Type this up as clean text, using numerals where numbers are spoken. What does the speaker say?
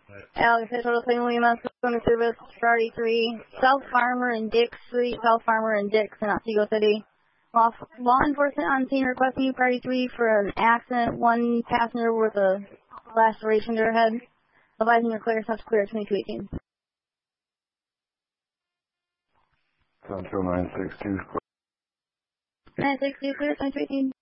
Alex, Total Clean William going to service Priority 3, South Farmer and Dix Street, South Farmer and Dix in Otsego City. Law enforcement on scene requesting you Priority 3 for an accident, one passenger with a laceration to her head. Advising your clear, steps clear, 2218. Central 962. 962 clear, 2218.